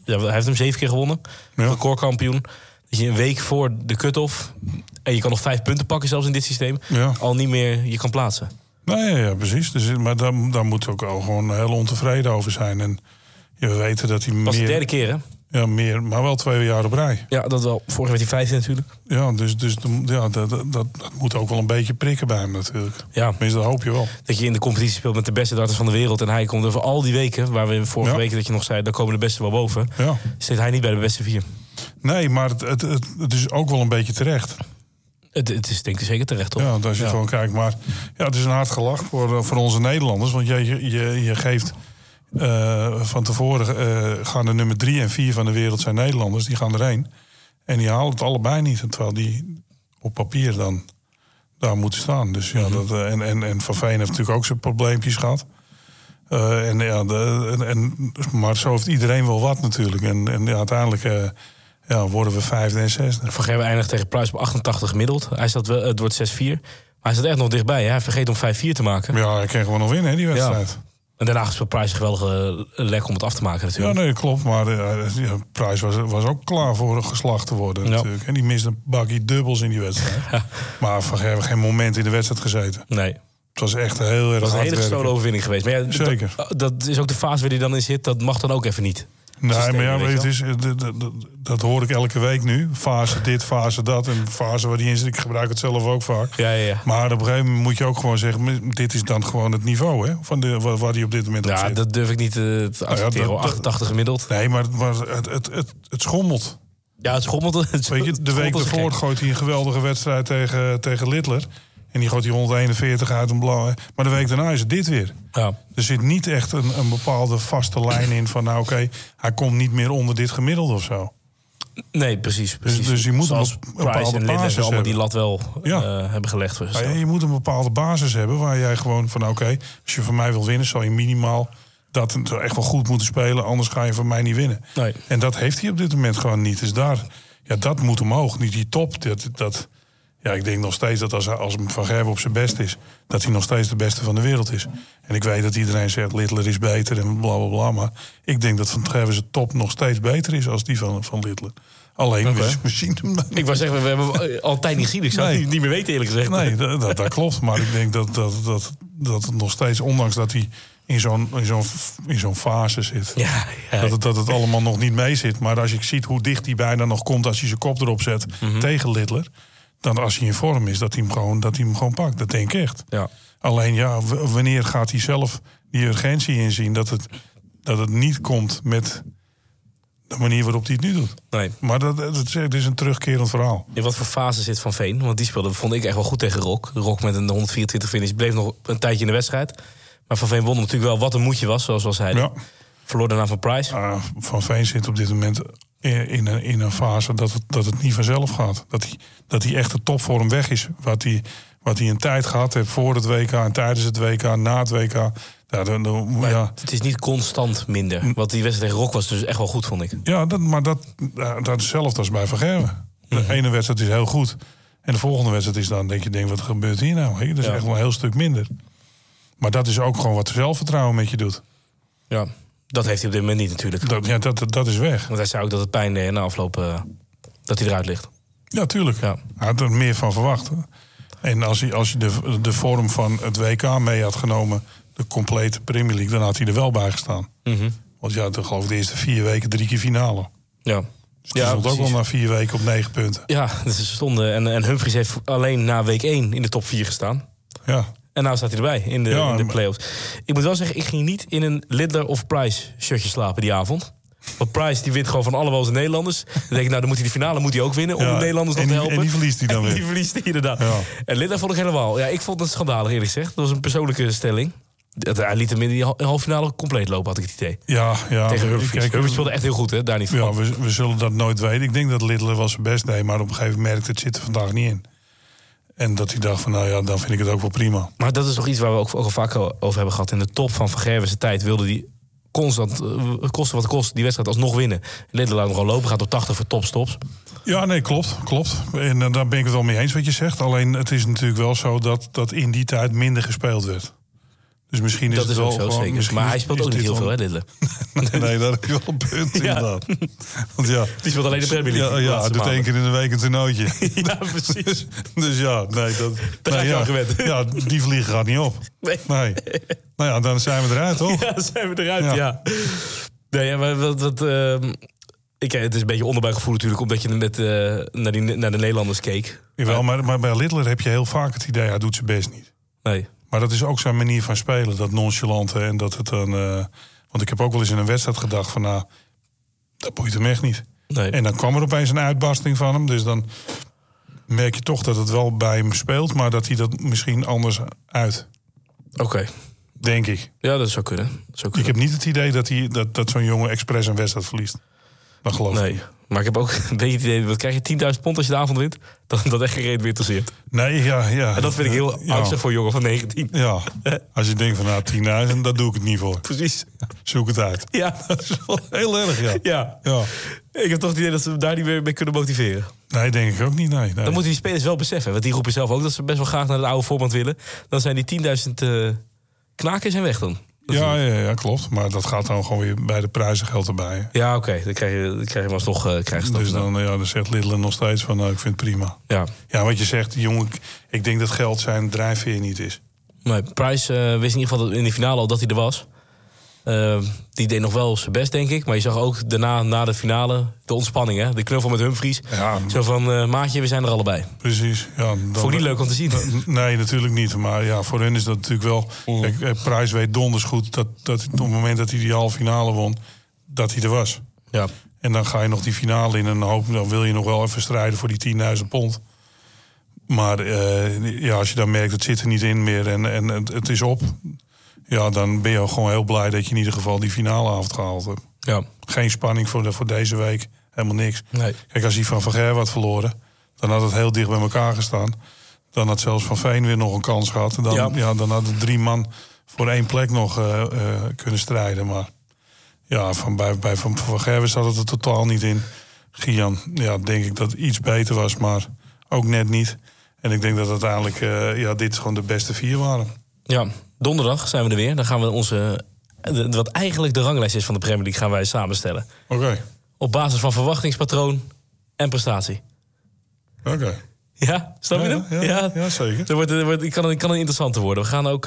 hij heeft hem 7 keer gewonnen. Recordkampioen. Dat je een week voor de cut-off... en je kan nog 5 punten pakken zelfs in dit systeem... al niet meer je kan plaatsen. Nee, ja, precies. Dus, maar daar moet ook al gewoon heel ontevreden over zijn. En we weten dat hij meer... Dat was de 3e keer, hè? Ja, meer, maar wel 2 jaar op rij. Ja, dat wel. Vorig werd hij 5e natuurlijk. Ja, dus dat moet ook wel een beetje prikken bij hem natuurlijk. Ja. Tenminste, dat hoop je wel. Dat je in de competitie speelt met de beste darters van de wereld... en hij komt over al die weken, waar we vorige week dat je nog zei... daar komen de beste wel boven. Ja. Zit hij niet bij de beste 4. Nee, maar het is ook wel een beetje terecht. Het is denk ik zeker terecht, toch? Ja, als je gewoon kijkt. Maar ja, het is een hard gelach voor onze Nederlanders. Want je geeft... van tevoren gaan de nummer 3 en 4 van de wereld zijn Nederlanders. Die gaan erheen. En die halen het allebei niet. Terwijl die op papier dan daar moeten staan. Dus ja, en Van Veen heeft natuurlijk ook zijn probleempjes gehad. Maar zo heeft iedereen wel wat natuurlijk. En uiteindelijk worden we 5e en 6e. Van Gerwen eindigt tegen Pruis op 88 gemiddeld. Het wordt 6-4. Maar hij staat echt nog dichtbij. Hè? Hij vergeet om 5-4 te maken. Ja, hij kreeg gewoon nog winnen, die wedstrijd. Ja. En daarna speelt Pruis een geweldige lek om het af te maken natuurlijk. Ja, nee, klopt. Maar Pruis was ook klaar voor geslacht te worden natuurlijk. En die miste een bakje dubbels in die wedstrijd. Maar Van Gerwen geen moment in de wedstrijd gezeten. Nee. Het was echt heel erg hard. Het was een hele gestolen overwinning geweest. Maar ja, zeker. Dat is ook de fase waar hij dan in zit. Dat mag dan ook even niet. Nee, maar ja, dat hoor ik elke week nu. Fase dit, fase dat. En fase waar die in zit. Ik gebruik het zelf ook vaak. Ja. Maar op een gegeven moment moet je ook gewoon zeggen... dit is dan gewoon het niveau, hè, van waar die op dit moment op zit. Ja, dat durf ik niet te accepteren. 88 gemiddeld. Nee, maar het schommelt. Ja, het schommelt. Weet je, de week ervoor gooit hij een geweldige wedstrijd tegen Littler... En die gooit die 141 uit een blauw. Maar de week daarna is het dit weer. Ja. Er zit niet echt een bepaalde vaste lijn in van... nou oké, hij komt niet meer onder dit gemiddelde of zo. Nee, precies. Dus je moet een bepaalde basis hebben. Allemaal die lat wel hebben gelegd. Je moet een bepaalde basis hebben waar jij gewoon van... oké, als je van mij wil winnen, zal je minimaal dat echt wel goed moeten spelen. Anders ga je van mij niet winnen. Nee. En dat heeft hij op dit moment gewoon niet. Dus dat moet omhoog. Niet die top, Ja, ik denk nog steeds dat als Van Gerwen op zijn best is... dat hij nog steeds de beste van de wereld is. En ik weet dat iedereen zegt Littler is beter en blablabla. Maar ik denk dat Van Gerwen zijn top nog steeds beter is... als die van Littler. Alleen, we zien hem... Ik wou zeggen, we hebben altijd niet gezien. Ik zou het niet meer weten, eerlijk gezegd. Nee, dat klopt. Maar ik denk dat het nog steeds... ondanks dat hij in zo'n fase zit... Dat het allemaal nog niet mee zit. Maar als je ziet hoe dicht hij bijna nog komt... als hij zijn kop erop zet tegen Littler... dan als hij in vorm is, dat hij hem gewoon pakt. Dat denk ik echt. Ja. Alleen wanneer gaat hij zelf die urgentie inzien... dat het niet komt met de manier waarop hij het nu doet. Nee. Maar het is een terugkerend verhaal. In wat voor fase zit Van Veen? Want die speelde, vond ik echt wel goed tegen Rok. Rok met een 124 finish bleef nog een tijdje in de wedstrijd. Maar Van Veen won natuurlijk wel wat een moedje was, zoals hij zei. Verloor daarna van Price. Van Veen zit op dit moment... in een fase dat het niet vanzelf gaat. Dat hij echt de topvorm weg is. Wat hij een tijd gehad heeft voor het WK... en tijdens het WK, na het WK. Het is niet constant minder. Want die wedstrijd tegen Rok was dus echt wel goed, vond ik. Ja, maar dat is hetzelfde als bij Van Gerwen. De ene wedstrijd is heel goed. En de volgende wedstrijd is dan, denk je, wat gebeurt hier nou? Dat is echt wel een heel stuk minder. Maar dat is ook gewoon wat zelfvertrouwen met je doet. Ja. Dat heeft hij op dit moment niet natuurlijk. Dat is weg. Want hij zei ook dat het pijn deed na afloop dat hij eruit ligt. Ja, tuurlijk. Ja. Hij had er meer van verwacht. En als je de vorm van het WK mee had genomen... de complete Premier League, dan had hij er wel bij gestaan. Want dan geloof ik de eerste 4 weken 3 keer finale. Ja. Dus die stond ook wel na 4 weken op 9 punten. Ja, dus ze stonden. En Humphries heeft alleen na week 1 in de top 4 gestaan. Ja. En nou staat hij erbij in de play-offs. Ik moet wel zeggen, ik ging niet in een Littler of Price shirtje slapen die avond. Want Price die wint gewoon van allemaal zijn Nederlanders. Dan denk ik, dan moet hij de finale ook winnen om de Nederlanders nog te helpen. En die verliest hij dan weer. Die verliest hij inderdaad. Ja. En Littler vond ik helemaal... Ja, ik vond het schandalig, eerlijk gezegd. Dat was een persoonlijke stelling. Hij liet hem in die halve finale compleet lopen, had ik het idee. Ja. Tegen Humphries. Humphries speelde echt heel goed, hè? Daar niet van. Ja, we zullen dat nooit weten. Ik denk dat Littler wel zijn best deed, maar op een gegeven moment merkte het zit er vandaag niet in. En dat hij dacht van, dan vind ik het ook wel prima. Maar dat is toch iets waar we ook al vaak over hebben gehad. In de top van Gerwen zijn tijd wilde hij constant, koste wat het kost, die wedstrijd alsnog winnen. Littler laat hem gewoon lopen, gaat op 80 voor topstops. Ja, nee, klopt. En daar ben ik het wel mee eens wat je zegt. Alleen het is natuurlijk wel zo dat in die tijd minder gespeeld werd. Dus misschien is dat het is wel ook zo, gewoon, zeker. Maar hij speelt ook niet heel veel, hè, Lidler? Nee, daar heb je wel een punt inderdaad. Want die speelt alleen de Premier League. Ja, doet 1 keer in de week een toernooitje. Ja, precies. Dus ja, nee, daar ga je al gewend. Ja, die vliegen gaat niet op. Nee. Nou ja, dan zijn we eruit, toch? Ja, dan zijn we eruit, ja. Nee, maar het is een beetje onderbuikgevoel natuurlijk, omdat je naar de Nederlanders keek. Jawel, maar bij Lidler heb je heel vaak het idee, hij doet zijn best niet. Nee. Maar dat is ook zijn manier van spelen, dat nonchalante. En dat het dan... want ik heb ook wel eens in een wedstrijd gedacht van... dat boeit hem echt niet. Nee. En dan kwam er opeens een uitbarsting van hem. Dus dan merk je toch dat het wel bij hem speelt... maar dat hij dat misschien anders uit. Oké. Denk ik. Ja, dat zou kunnen. Ik heb niet het idee dat zo'n jongen expres een wedstrijd verliest. Dat geloof ik. Nee. Maar ik heb ook een beetje het idee... Wat krijg je 10.000 pond als je de avond wint? Dat echt geen reden meer interesseert. Nee, ja. En dat vind ik heel angstig voor een jongen van 19. Ja, als je denkt van 10.000, daar doe ik het niet voor. Precies. Zoek het uit. Ja. Dat is wel heel erg, ja. Ik heb toch het idee dat ze hem daar niet meer mee kunnen motiveren. Nee, denk ik ook niet, nee. Dan moeten die spelers wel beseffen. Want die roepen zelf ook dat ze best wel graag naar het oude voorbeeld willen. Dan zijn die 10.000 knakers en weg dan. Ja, klopt. Maar dat gaat dan gewoon weer bij de prijzengeld erbij. Ja, oké. Dan krijg je alsnog... Dus dan zegt Lidler nog steeds van... ik vind het prima. Ja, wat je zegt, jongen... Ik denk dat geld zijn drijfveer niet is. Nee, Price wist in ieder geval in de finale al dat hij er was. Die deed nog wel zijn best, denk ik. Maar je zag ook daarna, na de finale, de ontspanning. Hè? De knuffel met Humphries. Ja, zo van, maatje, we zijn er allebei. Precies. Ja, vond ik niet leuk om te zien. Nee, natuurlijk niet. Maar ja, voor hen is dat natuurlijk wel... Kijk, Price weet donders goed dat op het moment dat hij die halve finale won... dat hij er was. Ja. En dan ga je nog die finale in en dan wil je nog wel even strijden voor die 10.000 pond. Maar als je dan merkt, het zit er niet in meer en het is op... Ja, dan ben je ook gewoon heel blij dat je in ieder geval die finaleavond gehaald hebt. Ja. Geen spanning voor deze week, helemaal niks. Nee. Kijk, als hij van Gerwen had verloren, dan had het heel dicht bij elkaar gestaan. Dan had zelfs Van Veen weer nog een kans gehad. En dan hadden 3 man voor 1 plek nog kunnen strijden. Maar ja, bij Van Gerwen zat het er totaal niet in. Gian, denk ik dat het iets beter was, maar ook net niet. En ik denk dat uiteindelijk dit gewoon de beste 4 waren. Ja, donderdag zijn we er weer. Dan gaan we wat eigenlijk de ranglijst is van de Premier League, gaan wij samenstellen. Oké. Op basis van verwachtingspatroon en prestatie. Oké. Ja, snap je hem? Ja, zeker. Het kan een interessante worden. We gaan ook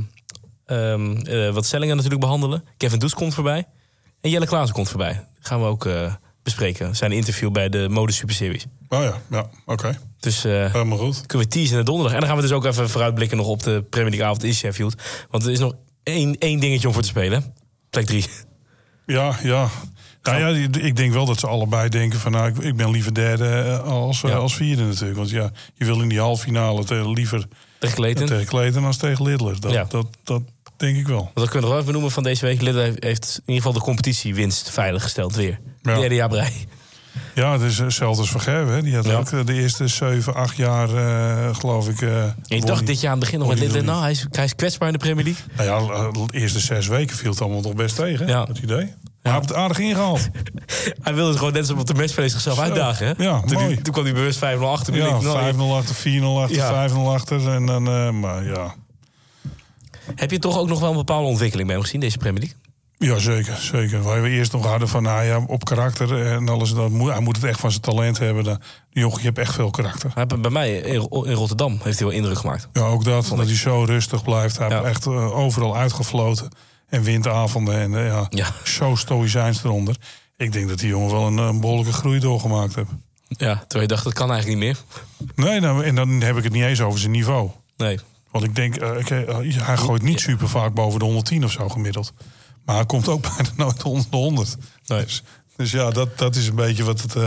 wat stellingen natuurlijk behandelen. Kevin Does komt voorbij. En Jelle Klaassen komt voorbij. Dat gaan we ook bespreken. Zijn interview bij de Mode Super Series. Oh ja, oké. Dus helemaal goed. Kunnen we teasen naar donderdag. En dan gaan we dus ook even vooruitblikken nog op de Premier League avond in Sheffield. Want er is nog één dingetje om voor te spelen. Plek 3. Ja. Nou ja, ik denk wel dat ze allebei denken van... ik ben liever derde als vierde natuurlijk. Want ja, je wil in die halve finale liever tegen Clayton als tegen Lidler. Dat denk ik wel. Want dat kunnen we nog wel even benoemen van deze week. Lidler heeft in ieder geval de competitiewinst veiliggesteld weer. Ja. Derde jaar brei. Ja, het is hetzelfde als Van Gerwen. Die had ook de eerste 7, 8 jaar, geloof ik... je dacht dit jaar aan het begin nog met Lidler... Nou, hij is kwetsbaar in de Premier League. Nou ja, de eerste 6 weken viel het allemaal nog best tegen, dat idee. Hij heeft het aardig ingehaald. Hij wilde gewoon net zo op de matchplay zichzelf uitdagen. Hè? Ja, mooi. Toen kwam hij bewust 5-0 achter. Ja, 5-0 achter, 4-0 achter, 5-0 achter. En dan, maar ja... Heb je toch ook nog wel een bepaalde ontwikkeling bij hem gezien, deze Premier League? Ja, zeker. Waar we eerst nog hadden van op karakter en alles. Hij moet het echt van zijn talent hebben. Die jongen, je hebt echt veel karakter. Bij mij in Rotterdam heeft hij wel indruk gemaakt. Ja, ook dat hij zo rustig blijft. Hij heeft echt overal uitgefloten. En wint avonden. En zo stoïcijns eronder. Ik denk dat die jongen wel een behoorlijke groei doorgemaakt heeft. Ja, terwijl je dacht, dat kan eigenlijk niet meer. Nee, en dan heb ik het niet eens over zijn niveau. Nee. Want ik denk, hij gooit niet super vaak boven de 110 of zo gemiddeld. Maar hij komt ook bijna nooit onder de 100. Nee. Dus ja, dat is een beetje wat het...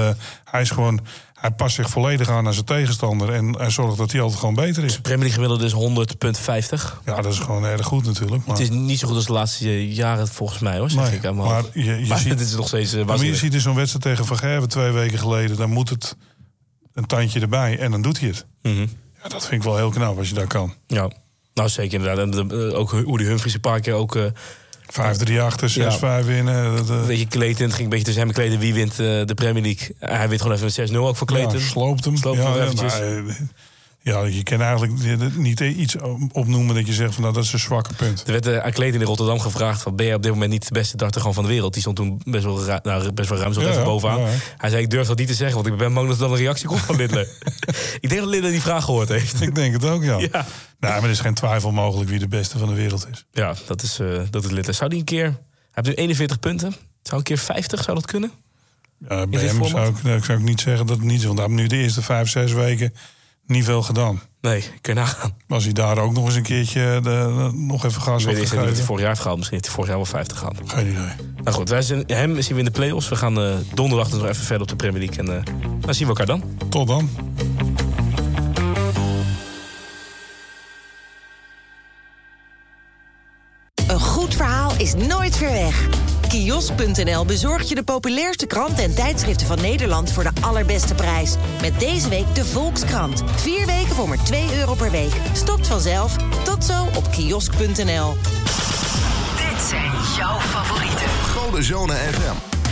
Hij past zich volledig aan zijn tegenstander. En hij zorgt dat hij altijd gewoon beter is. De Premier League gemiddelde is 100,50. Ja, dat is gewoon erg goed natuurlijk. Maar... Het is niet zo goed als de laatste jaren volgens mij, hoor. Zeg ik maar je ziet, dit is nog steeds... maar je ziet in zo'n wedstrijd tegen Van Gerwen 2 weken geleden... dan moet het een tandje erbij en dan doet hij het. Mm-hmm. Ja, dat vind ik wel heel knap als je dat kan. Ja, nou zeker inderdaad. En ook hoe die Humphries een paar keer ook... 5-3 achter, 6-5 winnen. Een beetje Clayton. Het ging een beetje tussen hem en Clayton. Wie wint de Premier League? Hij wint gewoon even met 6-0 ook voor Clayton. Ja, sloopt hem. Ja, je kan eigenlijk niet iets opnoemen dat je zegt van dat is een zwakke punt. Er werd aan Kleed in Rotterdam gevraagd van ben je op dit moment niet de beste darter gewoon van de wereld? Die stond toen best wel ruim zo even bovenaan. Ja. Hij zei ik durf dat niet te zeggen, want ik ben bang dat er dan een reactie komt van Littler. Ik denk dat Littler die vraag gehoord heeft. Ik denk het ook, ja. Nou, maar er is geen twijfel mogelijk wie de beste van de wereld is. Ja, dat is Littler. Zou die een keer... Hij heeft nu 41 punten. Zou een keer 50, zou dat kunnen? Ja, bij hem zou ik niet zeggen dat het niet is. Want hij heeft nu de eerste 5-6 weken niet veel gedaan. Nee, kun je nagaan. Als hij daar ook nog eens een keertje nog even gas had gegeven. Wat hij vorig jaar heeft gehaald. Misschien heeft hij vorig jaar wel 50 gehad. Geen idee. Nou goed, hem zien we in de play-offs. We gaan donderdag nog even verder op de Premier League. En dan zien we elkaar dan. Tot dan. Een goed verhaal is nooit ver weg. Kiosk.nl bezorgt je de populairste kranten en tijdschriften van Nederland voor de allerbeste prijs. Met deze week de Volkskrant. 4 weken voor maar €2 per week. Stopt vanzelf. Tot zo op kiosk.nl. Dit zijn jouw favorieten. Golden Zone FM.